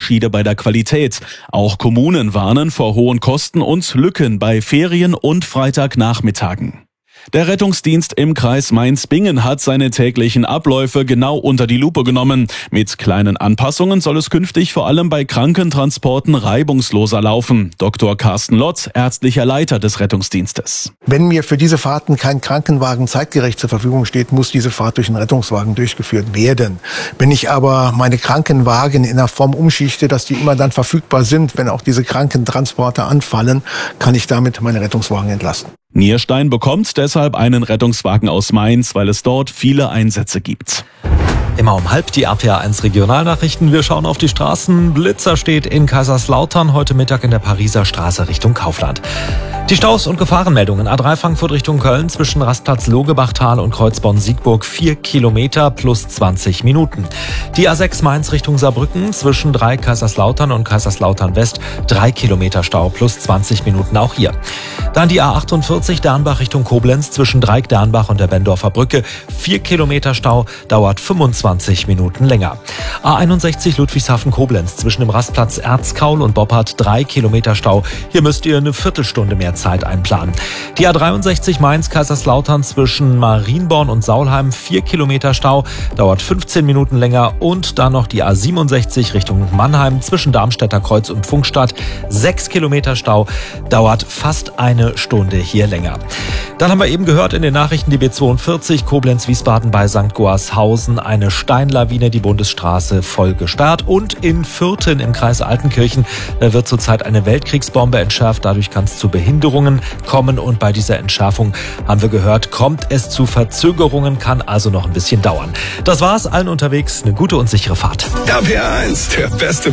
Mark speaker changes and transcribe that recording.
Speaker 1: Unterschiede bei der Qualität. Auch Kommunen warnen vor hohen Kosten und Lücken bei Ferien- und Freitagnachmittagen. Der Rettungsdienst im Kreis Mainz-Bingen hat seine täglichen Abläufe genau unter die Lupe genommen. Mit kleinen Anpassungen soll es künftig vor allem bei Krankentransporten reibungsloser laufen. Dr. Carsten Lotz, ärztlicher Leiter des Rettungsdienstes.
Speaker 2: Wenn mir für diese Fahrten kein Krankenwagen zeitgerecht zur Verfügung steht, muss diese Fahrt durch einen Rettungswagen durchgeführt werden. Wenn ich aber meine Krankenwagen in einer Form umschichte, dass die immer dann verfügbar sind, wenn auch diese Krankentransporte anfallen, kann ich damit meine Rettungswagen entlasten.
Speaker 1: Nierstein bekommt deshalb einen Rettungswagen aus Mainz, weil es dort viele Einsätze gibt.
Speaker 3: Immer um halb die RPA1 Regionalnachrichten. Wir schauen auf die Straßen. Blitzer steht in Kaiserslautern, heute Mittag in der Pariser Straße Richtung Kaufland. Die Staus und Gefahrenmeldungen. A3 Frankfurt Richtung Köln zwischen Rastplatz Logebachtal und Kreuzborn-Siegburg 4 Kilometer plus 20 Minuten. Die A6 Mainz Richtung Saarbrücken zwischen Dreieck Kaiserslautern und Kaiserslautern West 3 Kilometer Stau plus 20 Minuten auch hier. Dann die A48 Dernbach Richtung Koblenz zwischen Dreieck Dernbach und der Bendorfer Brücke 4 Kilometer Stau, dauert 25 Minuten länger. A61 Ludwigshafen-Koblenz zwischen dem Rastplatz Erzkaul und Boppard 3 Kilometer Stau. Hier müsst ihr eine Viertelstunde mehr Zeit einplanen. Die A63 Mainz-Kaiserslautern zwischen Marienborn und Saulheim 4 Kilometer Stau, dauert 15 Minuten länger. Und dann noch die A67 Richtung Mannheim zwischen Darmstädter Kreuz und Pfungstadt 6 Kilometer Stau, dauert fast eine Stunde hier länger. Dann haben wir eben gehört in den Nachrichten die B42 Koblenz-Wiesbaden bei St. Goarshausen, eine Steinlawine, die Bundesstraße voll gesperrt. Und in Fürthen im Kreis Altenkirchen wird zurzeit eine Weltkriegsbombe entschärft. Dadurch kann es zu Behinderungen kommen. Und bei dieser Entschärfung, haben wir gehört, kommt es zu Verzögerungen, kann also noch ein bisschen dauern. Das war's, allen unterwegs eine gute und sichere Fahrt.
Speaker 4: RPA1, der beste